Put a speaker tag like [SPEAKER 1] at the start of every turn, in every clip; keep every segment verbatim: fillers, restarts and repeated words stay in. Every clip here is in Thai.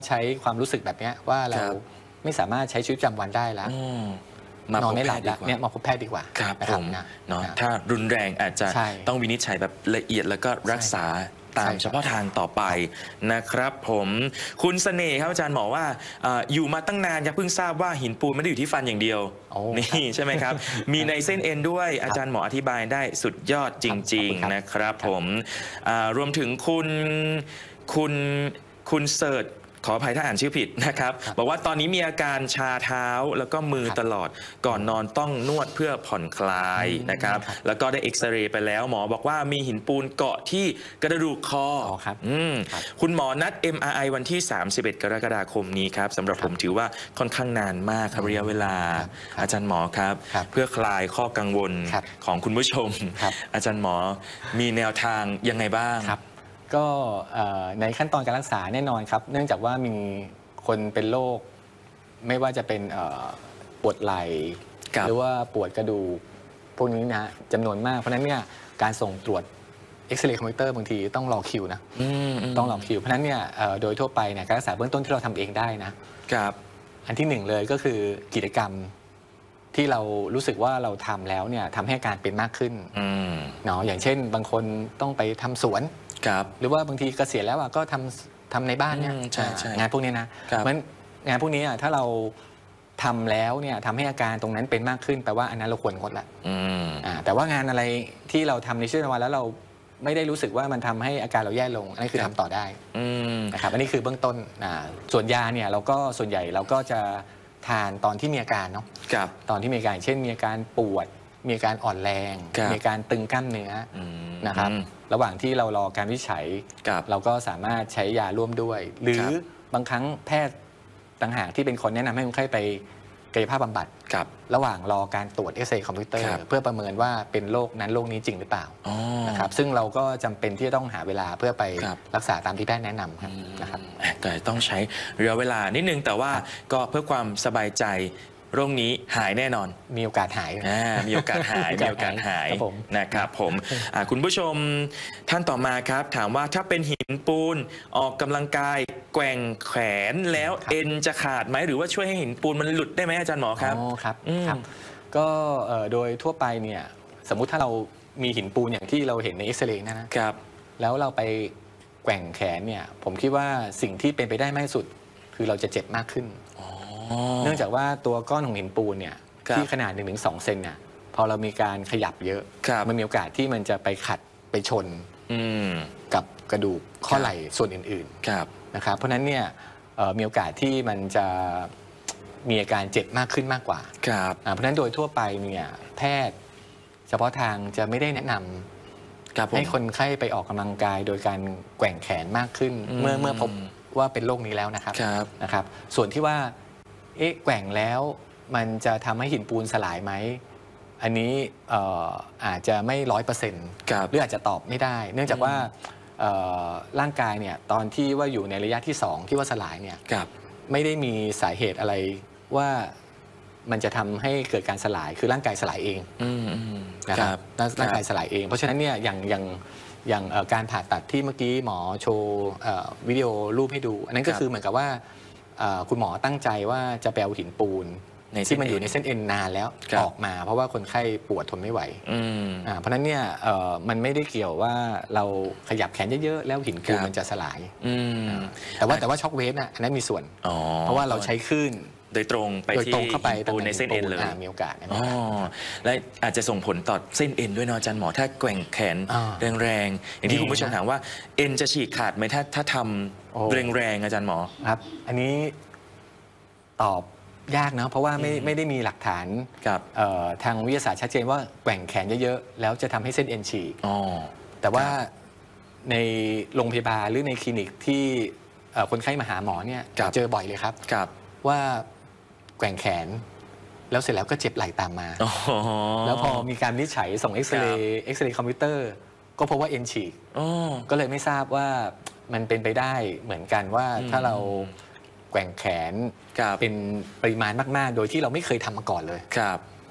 [SPEAKER 1] ใช้ความรู้สึกแบบนี้ว่าเราไม่สามารถใช้ชีวิตประจำวันได้แล้วนอนไม่หลับแล้วเนี่ยมาพบแพทย์ดีกว่า
[SPEAKER 2] ครับผมเนาะถ้ารุนแรงอาจจะต้องวินิจฉัยแบบละเอียดแล้วก็รักษาตามเฉพาะทางต่อไปนะครับผมคุณเสน่ห์ครับอาจารย์หมอว่าอยู่มาตั้งนานยังเพิ่งทราบว่าหินปูนไม่ได้อยู่ที่ฟันอย่างเดียวนี่ใช่ไหมครับมีในเส้นเอ็นด้วยอาจารย์หมออธิบายได้สุดยอดจริงๆนะครับผมรวมถึงคุณคุณคุณเสิร์ชขออภัยถ้าอ่านชื่อผิดนะครับบอกว่าตอนนี้มีอาการชาเท้าแล้วก็มือตลอดก่อนนอนต้องนวดเพื่อผ่อนคลายนะครับแล้วก็ได้เอ็กซเรย์ไปแล้วหมอบอกว่ามีหินปูนเกาะที่กระดูกคอคุณหมอนัด เอ็ม อาร์ ไอ วันที่สามสิบเอ็ดกรกฎาคมนี้ครับสำหรับผมถือว่าค่อนข้างนานมากครับระยะเวลาอาจารย์หมอครับเพื่อคลายข้อกังวลของคุณผู้ชมอาจารย์หมอมีแนวทางยังไงบ้าง
[SPEAKER 1] ก็ในขั้นตอนการรักษาแน่นอนครับเนื่องจากว่ามีคนเป็นโรคไม่ว่าจะเป็นปวดไหล่หรือว่าปวดกระดูกพวกนี้นะจำนวนมากเพราะฉะนั้นเนี่ยการส่งตรวจเอ็กซเรย์คอมพิวเตอร์บางทีต้องรอคิวนะต้องรอคิวเพราะฉะนั้นเนี่ยโดยทั่วไปเนี่ยการรักษาเบื้องต้นที่เราทำเองได้นะครับอันที่หนึ่งเลยก็คือกิจกรรมที่เรารู้สึกว่าเราทำแล้วเนี่ยทำให้อาการเป็นมากขึ้นเนาะอย่างเช่นบางคนต้องไปทำสวนหรือว่าบางทีเกษียณแล้วก็ทำทำในบ้านเนี่ยงานพวกนี้นะเพราะฉะนั้นงานพวกนี้ถ้าเราทำแล้วเนี่ยทำให้อาการตรงนั้นเป็นมากขึ้นแปลว่าอันนั้นเราควรงดละแต่ว่างานอะไรที่เราทำในชีวิตประจำวันแล้วเราไม่ได้รู้สึกว่ามันทำให้อาการเราแย่ลงอันนี้คือทำต่อได้นะครับอันนี้คือเบื้องต้นส่วนยาเนี่ยเราก็ส่วนใหญ่เราก็จะทานตอนที่มีอาการเนาะตอนที่มีอาการเช่นมีอาการปวดมีอาการอ่อนแรงมีอาการตึงกล้ามเนื้อนะครับระหว่างที่เรารอการวินิจฉัยเราก็สามารถใช้ยาร่วมด้วยหรือบางครั้งแพทย์ต่างหากที่เป็นคนแนะนำให้คนไข้ไปกายภาพบำบัดระหว่างรอการตรวจเอ็กซเรย์คอมพิวเตอร์เพื่อประเมินว่าเป็นโรคนั้นโรคนี้จริงหรือเปล่านะครับซึ่งเราก็จำเป็นที่จะต้องหาเวลาเพื่อไปรักษาตามที่แพทย์แนะนำนะครับ
[SPEAKER 2] แต่ต้องใช้ระยะเวลานิดนึงแต่ว่าก็เพื่อความสบายใจโรคนี้หายแน่นอน
[SPEAKER 1] มีโอกาสหาย
[SPEAKER 2] มีโอกาสหายมีโอกาสหายนะครับผมคุณผู้ชมท่านต่อมาครับถามว่าถ้าเป็นหินปูนออกกำลังกายแกว่งแขนแล้วเอ็นจะขาดไหมหรือว่าช่วยให้หินปูนมันหลุดได้ไหมอาจารย์หมอครับ
[SPEAKER 1] อ๋อครับครับก็โดยทั่วไปเนี่ยสมมุติถ้าเรามีหินปูนอย่างที่เราเห็นในเอ็กซเรย์นะครับแล้วเราไปแกว่งแขนเนี่ยผมคิดว่าสิ่งที่เป็นไปได้มากที่สุดคือเราจะเจ็บมากขึ้นเนื่องจากว่าตัวก้อนของหินปูนเนี่ยที่ขนาด หนึ่งถึงสอง เซนเนี่ยพอเรามีการขยับเยอะมันมีโอกาสที่มันจะไปขัดไปชนกับกระดูกข้อไหล่ส่วนอื่นๆนะครับเพราะฉะนั้นเนี่ยมีโอกาสที่มันจะมีอาการเจ็บมากขึ้นมากกว่าเพราะฉะนั้นโดยทั่วไปเนี่ยแพทย์เฉพาะทางจะไม่ได้แนะนำให้คนไข้ไปออกกำลังกายโดยการแกว่งแขนมากขึ้นเมื่อเมื่อพบว่าเป็นโรคนี้แล้วนะครับนะครับส่วนที่ว่าเอ๊ะแกว่งแล้วมันจะทำให้หินปูนสลายไหมอันนี้อาจจะไม่ร้อยเปอร์เซ็นต์หรืออาจจะตอบไม่ได้เนื่องจากว่าร่างกายเนี่ยตอนที่ว่าอยู่ในระยะที่สองที่ว่าสลายเนี่ยไม่ได้มีสาเหตุอะไรว่ามันจะทำให้เกิดการสลายคือร่างกายสลายเองนะครับร่างกายสลายเองเพราะฉะนั้นเนี่ยอย่างอย่างอย่างการผ่าตัดที่เมื่อกี้หมอโชว์วิดีโอรูปให้ดูอันนั้นก็คือเหมือนกับว่าคุณหมอตั้งใจว่าจะไปเอาหินปูนที่มันอยู่ในเส้นเอ็นนานแล้วออกมาเพราะว่าคนไข้ปวดทนไม่ไหวเพราะฉะนั้นเนี่ยมันไม่ได้เกี่ยวว่าเราขยับแขนเยอะๆแล้วหินปูนมันจะสลายแต่ว่าแต่ว่าช็อคเวฟน่ะอันนั้นมีส่วนเพราะว่าเราใใช้คลื่น
[SPEAKER 2] โดยตรงไปที่ปูนในเส้นเอ็นเลย
[SPEAKER 1] มีโอกาส
[SPEAKER 2] อ๋อและอาจจะส่งผลต่อเส้นเอ็นด้วยเนาะอาจารย์หมอถ้าแกว่งแขนแรงๆอย่างที่คุณผู้ชมถามว่าเอ็นจะฉีกขาดไหมถ้าถ้าทำแรงๆอาจารย์หมอ
[SPEAKER 1] ครับอันนี้ตอบยากนะเพราะว่าไม่ไม่ได้มีหลักฐานทางวิทยาศาสตร์ชัดเจนว่าแกว่งแขนเยอะๆแล้วจะทำให้เส้นเอ็นฉีกแต่ว่าในโรงพยาบาลหรือในคลินิกที่คนไข้มาหาหมอเนี่ยเจอบ่อยเลยครับว่าแกว่งแขนแล้วเสร็จแล้วก็เจ็บไหล่ตามมาแล้วพอมีการวินิจฉัยส่งเอ็กซเรย์เอ็กซเรย์คอมพิวเตอร์ก็พบว่าเอ็นฉีกก็เลยไม่ทราบว่ามันเป็นไปได้เหมือนกันว่าถ้าเราแกว่งแขนเป็นปริมาณมากๆโดยที่เราไม่เคยทำมาก่อนเลย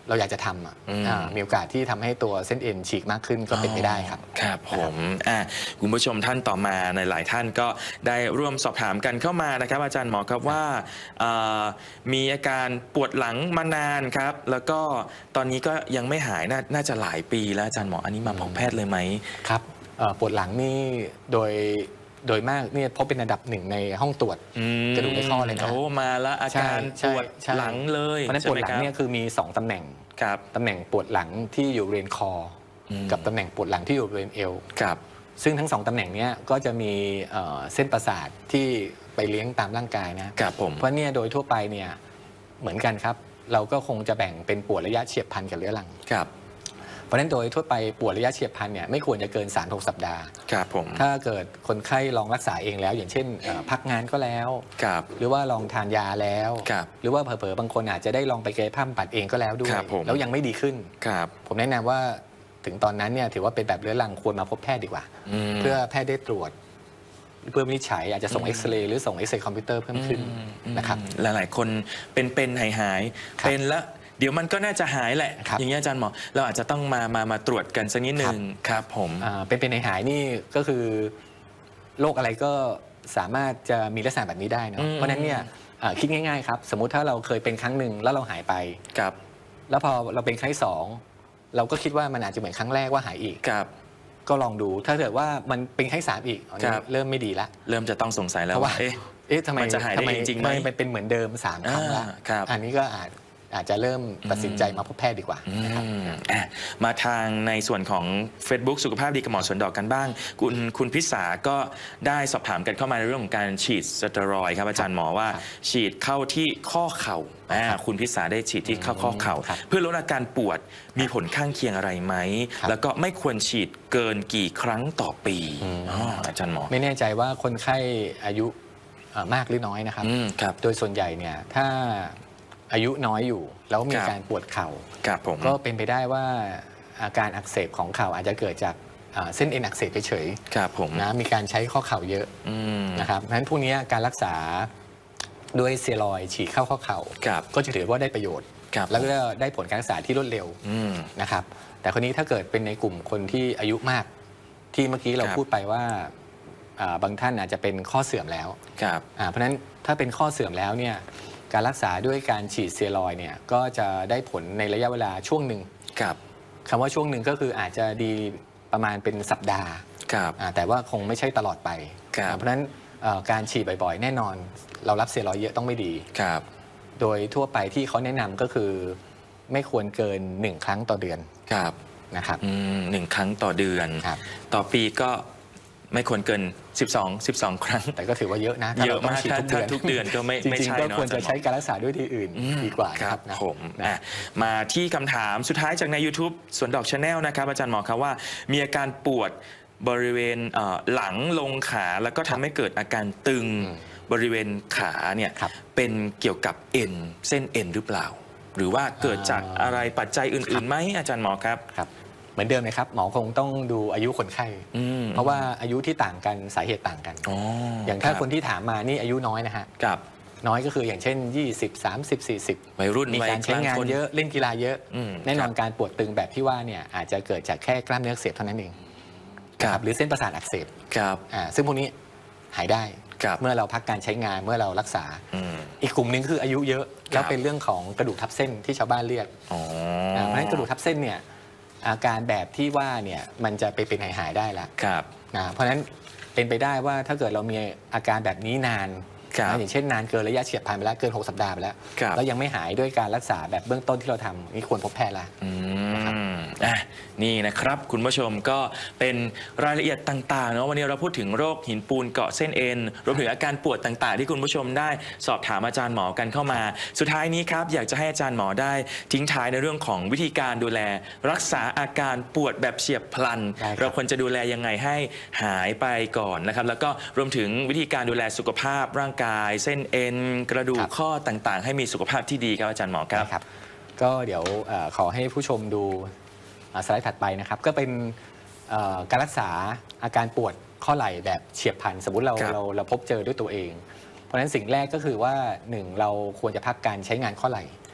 [SPEAKER 1] เราอยากจะทำอ่ะมีโอกาสที่ทำให้ตัวเส้นเอ็นฉีกมากขึ้นก็เป็นไปได้ครับ
[SPEAKER 2] ครับผมอ่ะคุณผู้ชมท่านต่อมาในหลายท่านก็ได้ร่วมสอบถามกันเข้ามานะครับอาจารย์หมอครับว่ามีอาการปวดหลังมานานครับแล้วก็ตอนนี้ก็ยังไม่หายน่าจะหลายปีแล้วอาจารย์หมออันนี้มาพบแพทย์เลยไหม
[SPEAKER 1] ครับปวดหลังนี่โดยโดยมากเนี่ยพบเป็นอันดับหนึ่งในห้องตรวจกระดูกในข้อเลยนะ
[SPEAKER 2] โอ้มาแล้วอาการปวดหลังเลย
[SPEAKER 1] เพราะนั้นปวดหลังเนี่ยคือมีสองตำแหน่งตำแหน่งปวดหลังที่อยู่บริเวณคอกับตำแหน่งปวดหลังที่อยู่บริเวณเอวซึ่งทั้งสองตำแหน่งนี้ก็จะมีเส้นประสาทที่ไปเลี้ยงตามร่างกายนะครับเพราะเนี่ยโดยทั่วไปเนี่ยเหมือนกันครับเราก็คงจะแบ่งเป็นปวดระยะเฉียบพลันกับเรื้อรังเพราะฉะนั้นโดยทั่วไปปวดระยะเฉียบพลันเนี่ยไม่ควรจะเกิน สามถึงหก สัปดาห์
[SPEAKER 2] ครับผม
[SPEAKER 1] ถ้าเกิดคนไข้ลองรักษาเองแล้วอย่างเช่นพักงานก็แล้วหรือว่าลองทานยาแล้วหรือว่าเผลอๆบางคนอาจจะได้ลองไปกายภาพบำบัดเองก็แล้วด้วยแล้วยังไม่ดีขึ้นผมแนะนำว่าถึงตอนนั้นเนี่ยถือว่าเป็นแบบเรื้อรังควรมาพบแพทย์ดีกว่าเพื่อแพทย์ได้ตรวจเพื่อวินิจฉัยอาจจะส่งเอ็กซเรย์หรือส่งเอ็กซเรย์คอมพิวเตอร์เพิ่มขึ้นนะครับ
[SPEAKER 2] หลายๆคนเป็นๆหายๆเป็นแล้วเดี๋ยวมันก็น่าจะหายแหละอย่างนี้อาจารย์หมอเราอาจจะต้องมามามาตรวจกันสักนิดหนึ่งครับผม
[SPEAKER 1] เป็นเป็นหายนี่ก็คือโรคอะไรก็สามารถจะมีลักษณะแบบนี้ได้เนาะเพราะฉะนั้นเนี่ยคิดง่ายๆครับสมมุติถ้าเราเคยเป็นครั้งหนึ่งแล้วเราหายไป
[SPEAKER 2] ครับ
[SPEAKER 1] แล้วพอเราเป็นครั้งที่สองเราก็คิดว่ามันอาจจะเหมือนครั้งแรกว่าหายอีก
[SPEAKER 2] ครับ
[SPEAKER 1] ก็ลองดูถ้าเกิดว่ามันเป็นครั้งสามอีกเริ่มไม่ดีละ
[SPEAKER 2] เริ่มจะต้องสงสัยแล้ว
[SPEAKER 1] ว่าเอ๊ะทำไม
[SPEAKER 2] จะหายได้จริงไหม
[SPEAKER 1] มันเป็นเหมือนเดิมสามครั้งละอันนี้ก็อาจอาจจะเริ่มตัดสินใจมาพบแพทย์ดีกว่านะครับ
[SPEAKER 2] มาทางในส่วนของ Facebook สุขภาพดีกับหมอสวนดอกกันบ้างคุณคุณพิษาก็ได้สอบถามกันเข้ามาในเรื่องของการฉีดสเตียรอยด์ครับอาจารย์หมอว่าฉีดเข้าที่ข้อเข่าคุณพิษาได้ฉีดที่เข้าข้อเข่าเพื่อลดอาการปวดมีผลข้างเคียงอะไรไหมแล้วก็ไม่ควรฉีดเกินกี่ครั้งต่อปีอาจารย์หมอ
[SPEAKER 1] ไม่แน่ใจว่าคนไข้อายุมากหรือน้อยนะครับโดยส่วนใหญ่เนี่ยถ้าอายุน้อยอยู่แล้วมีการปวดเข่าก็เป็นไปได้ว่าอาการอักเสบของเข่าอาจจะเกิดจากเส้นเอ็นอักเสบเฉยๆนะมีการใช้ข้อเข่าเยอะนะครับเพราะฉะนั้นพวกนี้การรักษาด้วยสเตียรอยด์ฉีดเข้าข้อเข่าก็จะถือว่าได้ประโยชน์แล้วก็ได้ผลการรักษาที่รวดเร็วนะครับแต่คนนี้ถ้าเกิดเป็นในกลุ่มคนที่อายุมากที่เมื่อกี้เราพูดไปว่าบางท่านอาจจะเป็นข้อเสื่อมแล้วเพราะฉะนั้นถ้าเป็นข้อเสื่อมแล้วเนี่ยการรักษาด้วยการฉีดสเตียรอยด์เนี่ยก็จะได้ผลในระยะเวลาช่วงหนึ่งคำว่าช่วงหนึ่งก็คืออาจจะดีประมาณเป็นสัปดาห์แต่ว่าคงไม่ใช่ตลอดไปเพราะฉะนั้นการฉีดบ่อยๆแน่นอนเรารับสเตียรอยด์เยอะต้องไม่ดีโดยทั่วไปที่เขาแนะนำก็คือไม่ควรเกินหนึ่งครั้งต่อเดือนนะครับ
[SPEAKER 2] หนึ่งครั้งต่อเดือนต่อปีก็ไม่ควรเกินสิบสอง สิบสอง ครั้ง
[SPEAKER 1] แต่ก็ถือว่าเยอะนะ
[SPEAKER 2] เยอะมากถ้าทุกเดือนก็ไม่
[SPEAKER 1] ไม่ใช่เนาะจริงๆก็ควรจะใช้การรักษาด้วยที่อื่นดีกว่า
[SPEAKER 2] ครับผมมาที่คำถามสุดท้ายจากใน YouTube สวนดอก Channel นะครับอาจารย์หมอครับว่ามีอาการปวดบริเวณหลังลงขาแล้วก็ทำให้เกิดอาการตึงบริเวณขาเนี่ยเป็นเกี่ยวกับเอ็นเส้นเอ็นหรือเปล่าหรือว่าเกิดจากอะไรปัจจัยอื่นๆไหมอาจารย์หมอครับ
[SPEAKER 1] เหมือนเดิมเลยครับหมอคงต้องดูอายุคนไข้เพราะว่าอายุที่ต่างกันสาเหตุต่างกันอย่างถ้าคนที่ถามมานี่อายุน้อยนะฮะน้อยก็คืออย่างเช่นยี่สิบ สามสิบ สี่สิบ
[SPEAKER 2] วัยรุ่น
[SPEAKER 1] มีการใช้งานเยอะเล่นกีฬาเยอะแน่นอนการปวดตึงแบบที่ว่าเนี่ยอาจจะเกิดจากแค่กล้ามเนื้ออักเสบเท่านั้นเองหรือเส้นประสาทอักเสบซึ่งพวกนี้หายได้เมื่อเราพักการใช้งานเมื่อเรารักษาอีกกลุ่มหนึ่งคืออายุเยอะแล้วเป็นเรื่องของกระดูกทับเส้นที่ชาวบ้านเรียกเพราะฉะนั้นกระดูกทับเส้นเนี่ยอาการแบบที่ว่าเนี่ยมันจะไปเป็นหายหายได้แล้วเพราะฉะนั้นเป็นไปได้ว่าถ้าเกิดเรามีอาการแบบนี้นานอย่างเช่นนานเกินระยะเฉียบพลันไปแล้วเกินหกสัปดาห์ไปแล้วแล้วยังไม่หายด้วยการรักษาแบบเบื้องต้นที่เราทำนี่ควรพบแพทย์ละ
[SPEAKER 2] นี่นะครับคุณผู้ชมก็เป็นรายละเอียดต่างๆเนาะวันนี้เราพูดถึงโรคหินปูนเกาะเส้นเอ็นรวมถึงอาการปวดต่างๆที่คุณผู้ชมได้สอบถามอาจารย์หมอกันเข้ามาสุดท้ายนี้ครับอยากจะให้อาจารย์หมอได้ทิ้งท้ายในเรื่องของวิธีการดูแลรักษาอาการปวดแบบเฉียบพลันเราควรจะดูแลยังไงให้หายไปก่อนนะครับแล้วก็รวมถึงวิธีการดูแลสุขภาพร่างกายเส้นเอ็นกระดูกข้อต่างๆให้มีสุขภาพที่ดีครับอาจารย์หมอครับ
[SPEAKER 1] ก็เดี๋ยวขอให้ผู้ชมดูสไลด์ถัดไปนะครับก็เป็นการรักษาอาการปวดข้อไหล่แบบเฉียบพลันสมมุติเราเราเราพบเจอด้วยตัวเองเพราะฉะนั้นสิ่งแรกก็คือว่าหนึ่งเราควรจะพักการใช้งานข้อไหล่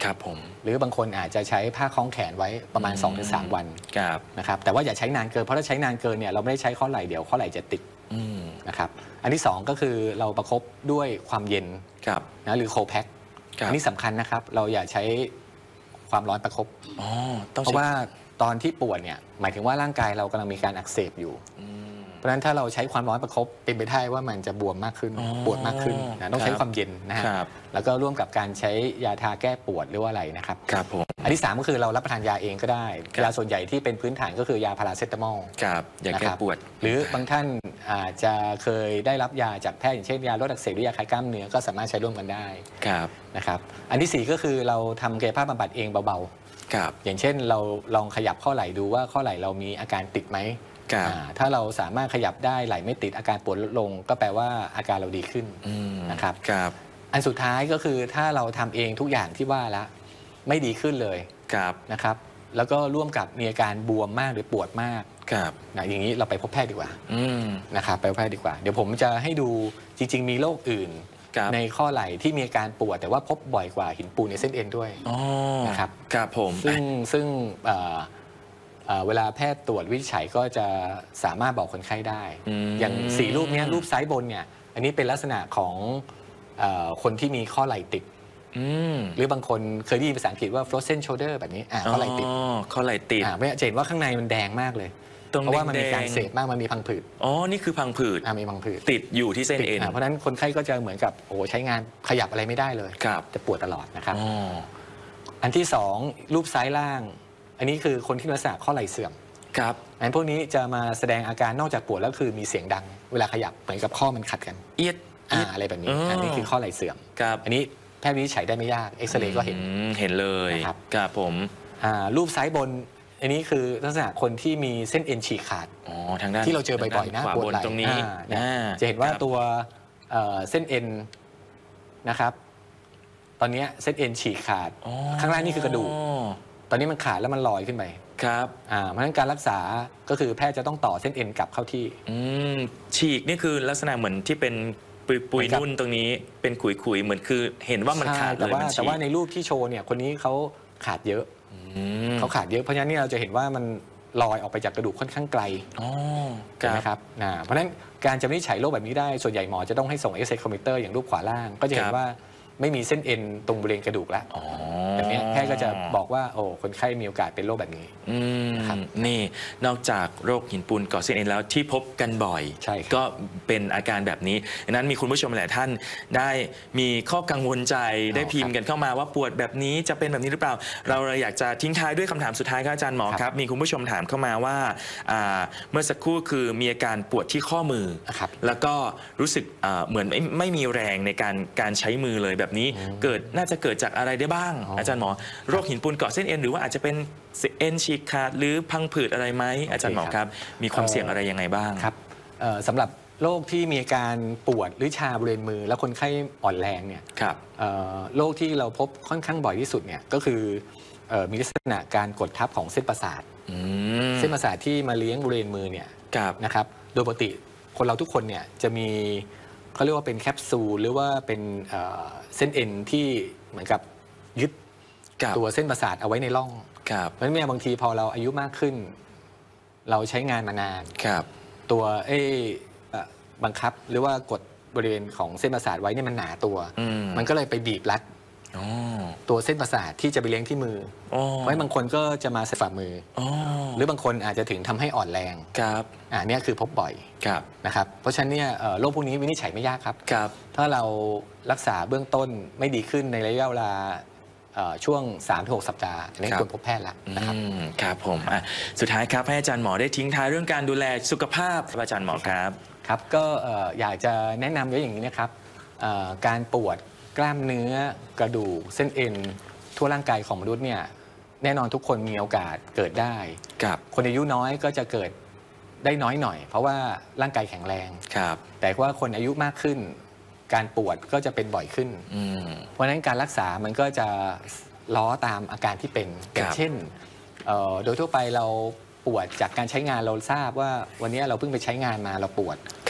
[SPEAKER 2] ครับผม
[SPEAKER 1] หรือบางคนอาจจะใช้ผ้าคล้องแขนไว้ประมาณ สองถึงสาม วันนะครับแต่ว่าอย่าใช้นานเกินเพราะถ้าใช้นานเกินเนี่ยเราไม่ได้ใช้ข้อไหล่เดี๋ยวข้อไหล่จะติดนะครับอันที่สองก็คือเราประคบด้วยความเย็นนะหรือโคแพ็คอันนี้สำคัญนะครับเราอย่าใช้ความร้อนประคบเพราะว่าตอนที่ปวดเนี่ยหมายถึงว่าร่างกายเรากำลังมีการอักเสบอยู่เพราะฉะนั้นถ้าเราใช้ความร้อนประคบเป็นไปได้ว่ามันจะบวมมากขึ้นปวดมากขึ้นนะต้องใช้ความเย็นนะฮะแล้วก็ร่วมกับการใช้ยาทาแก้ปวดหรือว่าอะไรนะครับ
[SPEAKER 2] ครับผม
[SPEAKER 1] อันที่สามก็คือเรารับประทานยาเองก็ได้ยาส่วนใหญ่ที่เป็นพื้นฐานก็คือยาพาราเซตามอล
[SPEAKER 2] ครับยาแก้ปวด
[SPEAKER 1] หรือบางท่านอาจจะเคยได้รับยาจากแพทย์อย่างเช่นยาลดอักเสบหรือยาคลายกล้ามเนื้อก็สามารถใช้ร่วมกันได้
[SPEAKER 2] ครับ
[SPEAKER 1] นะครับอันที่สี่ก็คือเราทำกายภาพบำบัดเองเบาๆอย่างเช่นเราลองขยับข้อไหล่ดูว่าข้อไหล่เรามีอาการติดไหมถ้าเราสามารถขยับได้ไหล่ไม่ติดอาการปวดลดลงก็แปลว่าอาการเราดีขึ้นนะครับอันสุดท้ายก็คือถ้าเราทำเองทุกอย่างที่ว่าแล้วไม่ดีขึ้นเลยนะครับแล้วก็ร่วมกับมีอาการบวมมากหรือปวดมากนะอย่างนี้เราไปพบแพทย์ดีกว่านะครับไปพบแพทย์ดีกว่าเดี๋ยวผมจะให้ดูจริงๆมีโรคอื่นในข้อไหล่ที่มีอาการปวดแต่ว่าพบบ่อยกว่าหินปูนในเส้นเอ็นด้วยนะครับ
[SPEAKER 2] ครับผม
[SPEAKER 1] ซึ่งซึ่งเวลาแพทย์ตรวจวินิจฉัยก็จะสามารถบอกคนไข้ได้อย่างสี่รูปนี้รูปซ้ายบนเนี่ยอันนี้เป็นลักษณะของคนที่มีข้อไหล่ติดหรือบางคนเคยได้ยินภาษาอังกฤษว่า frozen shoulder แบบนี้ข้อไหล่ติด
[SPEAKER 2] ข้อไหล่ติด
[SPEAKER 1] ไม่จะเห็นว่าข้างในมันแดงมากเลยเพราะว่ามันมีการเสพมากมันมีพังผืด
[SPEAKER 2] อ๋อนี่คือพังผืด
[SPEAKER 1] มีพังผืด
[SPEAKER 2] ติดอยู่ที่เส้นเอ็น
[SPEAKER 1] เพราะฉะนั้นคนไข้ก็จะเหมือนกับโอ้ใช้งานขยับอะไรไม่ได้เลยจะปวดตลอดนะครับอันที่สองรูปซ้ายล่างอันนี้คือคนที่ลักษณะข้อไหล่เสื่อม
[SPEAKER 2] ครับ
[SPEAKER 1] อันพวกนี้จะมาแสดงอาการนอกจากปวดแล้วคือมีเสียงดังเวลาขยับเหมือนกับข้อมันขัดกัน
[SPEAKER 2] เอียด
[SPEAKER 1] อะไรแบบนี้อันนี้คือข้อไหล่เสื่อมอันนี้แพทย์วินิจฉัยได้ไม่ยากเอ็กซเรย์ก็เห็น
[SPEAKER 2] เห็นเลยครับผม
[SPEAKER 1] รูปซ้ายบนอันนี้คือลักษณะคนที่มีเส้นเอ็นฉีกขาดที่เราเจอบ่อยๆนะปวดไหล่
[SPEAKER 2] ตรงนี้
[SPEAKER 1] จะเห็นว่าตัวเส้นเอ็นนะครับตอนนี้เส้นเอ็นฉีกขาดข้างล่างนี่คือกระดูกตอนนี้มันขาดแล้วมันลอยขึ้นไป
[SPEAKER 2] ครับ
[SPEAKER 1] เพราะฉะนั้นการรักษาก็คือแพทย์จะต้องต่อเส้นเอ็นกลับเข้าที่
[SPEAKER 2] ฉีกนี่คือลักษณะเหมือนที่เป็นปุยนุ่นตรงนี้เป็นขุยๆเหมือนคือเห็นว่ามันขาดเลย
[SPEAKER 1] แต่ว่าแต่ว่าในรูปที่โชว์เนี่ยคนนี้เขาขาดเยอะเขาขาดเยอะเพราะฉะนั้นนี่เราจะเห็นว่ามันลอยออกไปจากกระดูกค่อนข้างไกลใช่ไหมครับเพราะฉะนั้นการจะวินิจฉัยโรคแบบนี้ได้ส่วนใหญ่หมอจะต้องให้ส่งเอ็กซเรย์คอมพิวเตอร์อย่างรูปขวาล่างก็จะเห็นว่าไม่มีเส้นเอ็นตรงบริเวณกระดูกแล้วแบบนี้แพทย์ก็จะบอกว่าโอ้คนไข้มีโอกาสเป็นโรคแบบนี้
[SPEAKER 2] นะครับนี่นอกจากโรคหินปูนเกาะเส้นเอ็นแล้วที่พบกันบ่อยก็เป็นอาการแบบนี้ดังนั้นมีคุณผู้ชมหลายท่านได้มีข้อกังวลใจได้พิมพ์กันเข้ามาว่าปวดแบบนี้จะเป็นแบบนี้หรือเปล่าเราอยากจะทิ้งท้ายด้วยคำถามสุดท้ายครับอาจารย์หมอครับมีคุณผู้ชมถามเข้ามาว่าเมื่อสักครู่คือมีอาการปวดที่ข้อมือแล้วก็รู้สึกเหมือนไม่มีแรงในการการใช้มือเลยแบบนี้เกิดน่าจะเกิดจากอะไรได้บ้างอาจารย์หมอโรคหินปูนเกาะเส้นเอ็นหรือว่าอาจจะเป็นเอ็นฉีกขาดหรือพังผืดอะไรไหมอาจารย์หมอครับมีความเสี่ยงอะไรยังไงบ้าง
[SPEAKER 1] ครับสำหรับโรคที่มีอาการปวดหรือชาบริเวณมือแล้วคนไข้อ่อนแรงเนี่ยโรคที่เราพบค่อนข้างบ่อยที่สุดเนี่ยก็คือมีลักษณะการกดทับของเส้นประสาทเส้นประสาทที่มาเลี้ยงบริเวณมือเนี่ยนะครับโดยปกติคนเราทุกคนเนี่ยจะมีเขาเรียกว่าเป็นแคปซูลหรือว่าเป็นเส้นเอ็นที่เหมือนกับยึดตัวเส้นประสาทเอาไว้ในร่องเพราะฉะนั้นบางทีพอเราอายุมากขึ้นเราใช้งานมานานตัวเอ้บังคับหรือว่ากดบริเวณของเส้นประสาทไว้เนี่ยมันหนาตัวมันก็เลยไปบีบรัดตัวเส้นประสาทที่จะไปเลี้ยงที่มือเพราะบางคนก็จะมาใส่ฝ่ามือหรือบางคนอาจจะถึงทำให้อ่อนแรงอ่านี่คือพบบ่อยนะครับเพราะฉะนั้นเนี่ยโรคพวกนี้วินิจฉัยไม่ยากครับถ้าเรารักษาเบื้องต้นไม่ดีขึ้นในระยะเวลาช่วง สามถึงหก สัปดาห์อันนี้ควรพบแพทย์แล้วนะครับ
[SPEAKER 2] ครับผมสุดท้ายครับให้อาจารย์หมอได้ทิ้งท้ายเรื่องการดูแลสุขภาพอาจารย์หมอครับ
[SPEAKER 1] ครับก็อยากจะแนะนำไว้อย่างนี้นะครับการปวดกล้ามเนื้อกระดูกเส้นเอ็นทั่วร่างกายของมนุษย์เนี่ยแน่นอนทุกคนมีโอกาสเกิดได้คนอายุน้อยก็จะเกิดได้น้อยหน่อยเพราะว่าร่างกายแข็งแรงแต่ว่าคนอายุมากขึ้นการปวดก็จะเป็นบ่อยขึ้นเพราะฉะนั้นการรักษามันก็จะล้อตามอาการที่เป็นอย่างเช่นโดยทั่วไปเราปวดจากการใช้งานเราทราบว่าวันนี้เราเพิ่งไปใช้งานมาเราปวด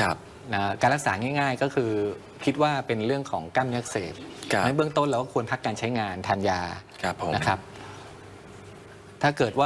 [SPEAKER 1] นะการรักษาง่ายๆก็คือคิดว่าเป็นเรื่องของกล้ามเนื้ออักเสบในเบื้องต้นเราก็ควรพักการใช้งานทานยานะครับถ้าเกิดว่า